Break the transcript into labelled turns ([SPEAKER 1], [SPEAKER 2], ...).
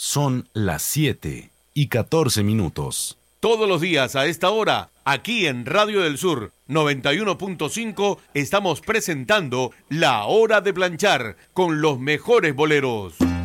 [SPEAKER 1] Son las 7:14.
[SPEAKER 2] Todos los días a esta hora, aquí en Radio del Sur 91.5, estamos presentando La Hora de Planchar con los mejores boleros.